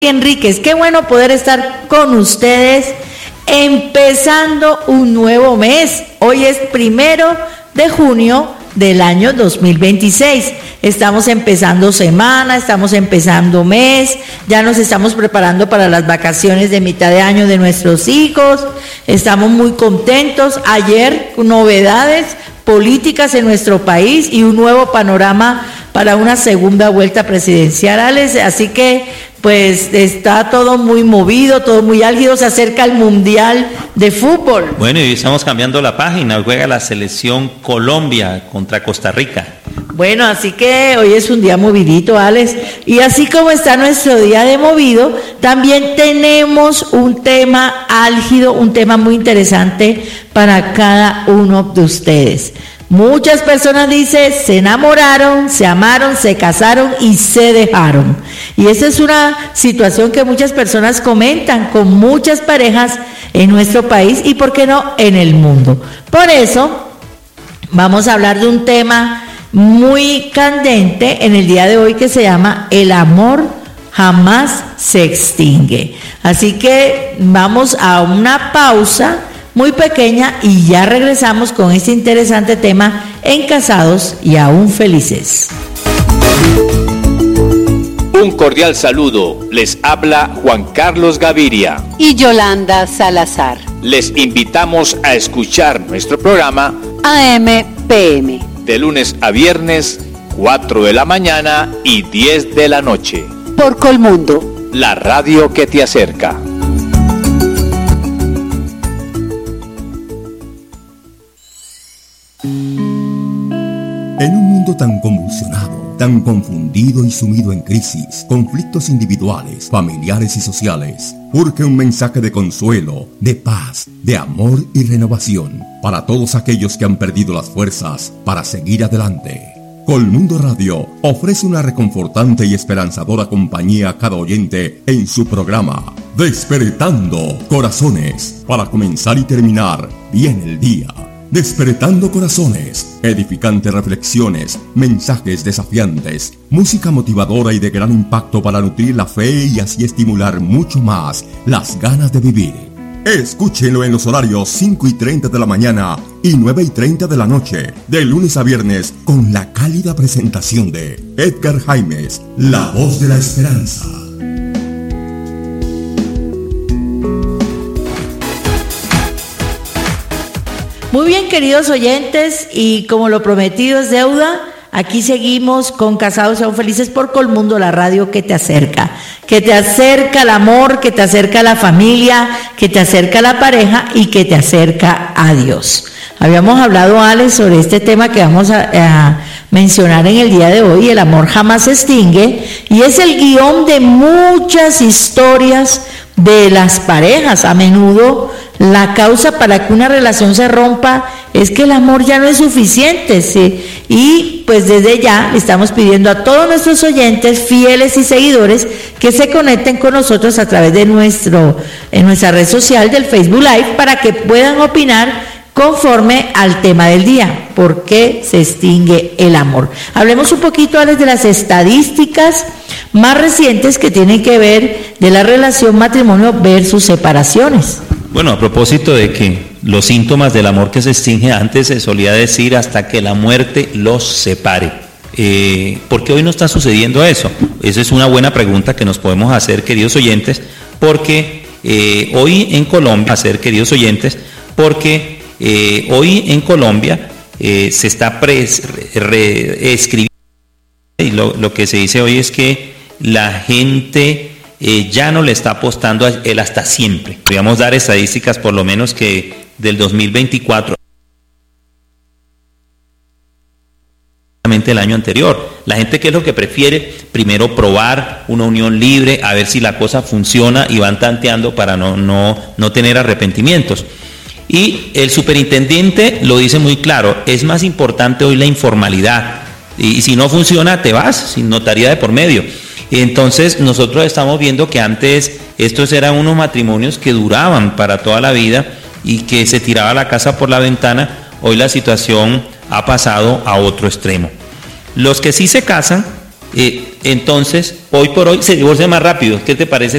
Enríquez, qué bueno poder estar con ustedes empezando un nuevo mes. Hoy es 1 de junio del año 2026. Estamos empezando semana, estamos empezando mes, ya nos estamos preparando para las vacaciones de mitad de año de nuestros hijos. Estamos muy contentos. Ayer, novedades políticas en nuestro país y un nuevo panorama para una segunda vuelta presidencial, así que pues está todo muy movido, todo muy álgido, se acerca el Mundial de Fútbol. Bueno, y estamos cambiando la página, juega la selección Colombia contra Costa Rica. Bueno, así que hoy es un día movidito, Alex, y así como está nuestro día de movido, también tenemos un tema álgido, un tema muy interesante para cada uno de ustedes. Muchas personas dicen, se enamoraron, se amaron, se casaron y se dejaron. Y esa es una situación que muchas personas comentan con muchas parejas en nuestro país y, ¿por qué no?, en el mundo. Por eso, vamos a hablar de un tema muy candente en el día de hoy que se llama el amor jamás se extingue. Así que vamos a una pausa muy pequeña y ya regresamos con este interesante tema en Casados y Aún Felices. Un cordial saludo, les habla Juan Carlos Gaviria y Yolanda Salazar. Les invitamos a escuchar nuestro programa AM/PM de lunes a viernes, 4 de la mañana y 10 de la noche. Por Colmundo, la radio que te acerca. En un mundo tan convulsionado, tan confundido y sumido en crisis, conflictos individuales, familiares y sociales, urge un mensaje de consuelo, de paz, de amor y renovación para todos aquellos que han perdido las fuerzas para seguir adelante. Colmundo Radio ofrece una reconfortante y esperanzadora compañía a cada oyente en su programa Despertando Corazones, para comenzar y terminar bien el día. Despertando Corazones, edificantes reflexiones, mensajes desafiantes, música motivadora y de gran impacto para nutrir la fe y así estimular mucho más las ganas de vivir. Escúchenlo en los horarios 5:30 de la mañana y 9:30 de la noche, de lunes a viernes, con la cálida presentación de Edgar Jaimes, la voz de la esperanza. Muy bien, queridos oyentes, y como lo prometido es deuda, aquí seguimos con Casados y Aún Felices por Colmundo, la radio que te acerca al amor, que te acerca a la familia, que te acerca a la pareja y que te acerca a Dios. Habíamos hablado, Alex, sobre este tema que vamos a mencionar en el día de hoy, el amor jamás se extingue, y es el guión de muchas historias de las parejas. A menudo la causa para que una relación se rompa es que el amor ya no es suficiente, ¿sí? Y pues desde ya le estamos pidiendo a todos nuestros oyentes fieles y seguidores que se conecten con nosotros a través de en nuestra red social del Facebook Live para que puedan opinar conforme al tema del día, ¿por qué se extingue el amor? Hablemos un poquito, Alex, de las estadísticas más recientes que tienen que ver de la relación matrimonio versus separaciones. Bueno, a propósito de que los síntomas del amor que se extingue, antes se solía decir hasta que la muerte los separe. ¿Por qué hoy no está sucediendo eso? Esa es una buena pregunta que nos podemos hacer, queridos oyentes, porque hoy en Colombia, hoy en Colombia se está escribiendo, y lo que se dice hoy es que la gente ya no le está apostando a él hasta siempre. Podríamos dar estadísticas por lo menos que del 2024, el año anterior. La gente, ¿qué es lo que prefiere? Primero probar una unión libre, a ver si la cosa funciona, y van tanteando para no tener arrepentimientos. Y el superintendente lo dice muy claro, es más importante hoy la informalidad, y si no funciona te vas, sin notaría de por medio. Entonces nosotros estamos viendo que antes estos eran unos matrimonios que duraban para toda la vida y que se tiraba la casa por la ventana. Hoy la situación ha pasado a otro extremo. Los que sí se casan, entonces hoy por hoy se divorcian más rápido. ¿Qué te parece?